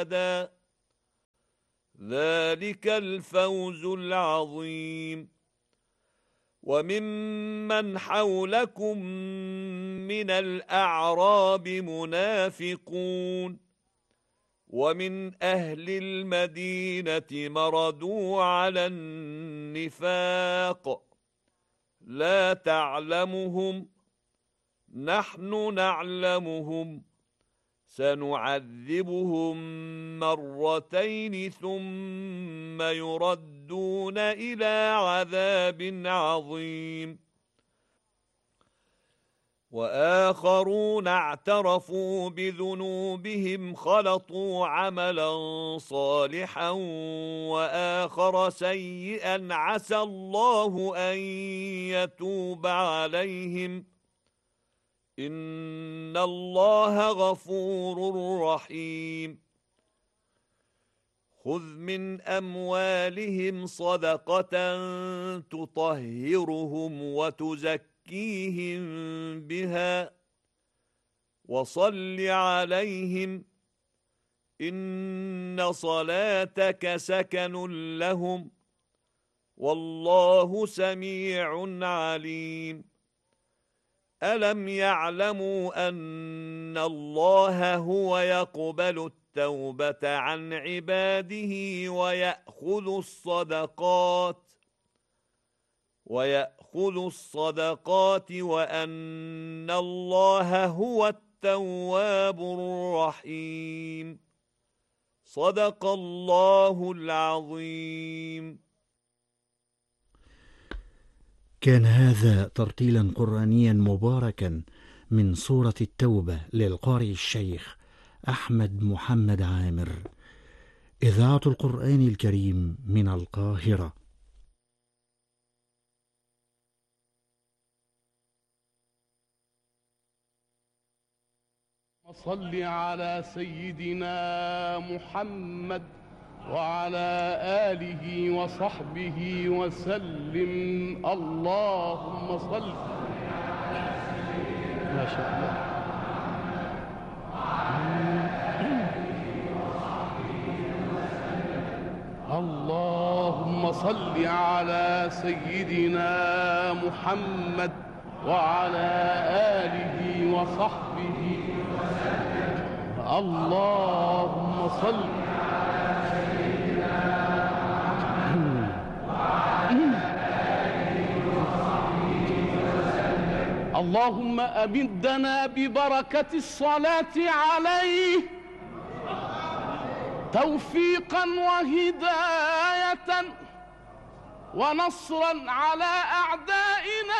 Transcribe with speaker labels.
Speaker 1: ذلك الفوز العظيم. وممن حولكم من الأعراب منافقون ومن أهل المدينة مردوا على النفاق لا تعلمهم نحن نعلمهم سنعذبهم مرتين ثم يردون إلى عذاب عظيم. وآخرون اعترفوا بذنوبهم خلطوا عملا صالحا وآخر سيئا عسى الله أن يتوب عليهم إن الله غفور رحيم. خذ من أموالهم صدقة تطهرهم وتزكيهم بها وصل عليهم إن صلاتك سكن لهم والله سميع عليم. ألم يعلموا أن الله هو يقبل التوبة عن عباده ويأخذ الصدقات وأن الله هو التواب الرحيم. صدق الله العظيم.
Speaker 2: كان هذا ترتيلا قرآنيا مباركا من سورة التوبة للقارئ الشيخ أحمد محمد عامر، إذاعة القرآن الكريم من القاهرة.
Speaker 3: صل على سيدنا محمد وعلى آله وصحبه وسلم. اللهم صل ما شاء الله. اللهم صل على سيدنا محمد وعلى آله وصحبه وسلم. اللهم صل اللهم أمدنا ببركة الصلاة عليه توفيقا وهداية ونصرا على أعدائنا